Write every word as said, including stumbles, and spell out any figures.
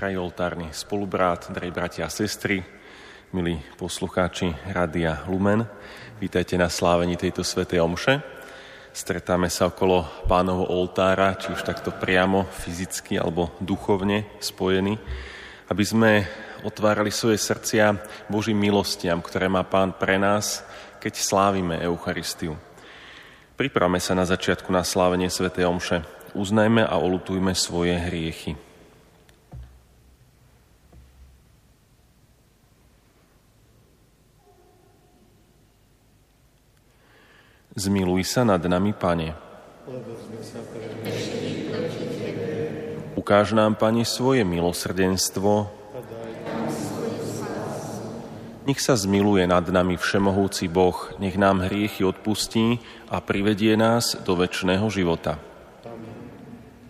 drahí oltárni spolubrát, drahí bratia a sestry, milí poslucháči Rádia Lumen, vítajte na slávení tejto svätej omše. Stretáme sa okolo Pánovho oltára, či už takto priamo, fyzicky alebo duchovne spojení, aby sme otvárali svoje srdcia Božím milostiam, ktoré má Pán pre nás, keď slávime Eucharistiu. Pripravme sa na začiatku na slávenie svätej omše. Uznajme a oľutujme svoje hriechy. Zmiluj sa nad nami, Pane. Ukáž nám, Pane, svoje milosrdenstvo. Nech sa zmiluje nad nami všemohúci Boh, nech nám hriechy odpustí a privedie nás do večného života.